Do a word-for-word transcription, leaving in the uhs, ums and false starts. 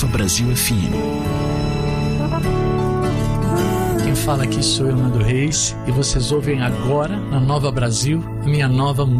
Nova Brasil F M. Quem fala aqui sou eu, Nando Reis, e vocês ouvem agora, na Nova Brasil, a minha nova música.